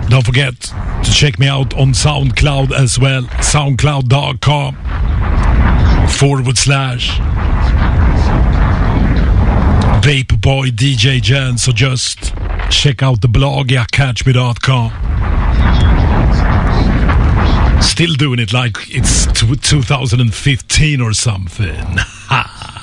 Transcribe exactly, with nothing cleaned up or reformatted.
Don't forget to check me out on SoundCloud as well. SoundCloud.com forward slash Vaporboy D J Jen. So just check out the blog at catch me dot com. Still doing it like it's two thousand fifteen or something. Ha!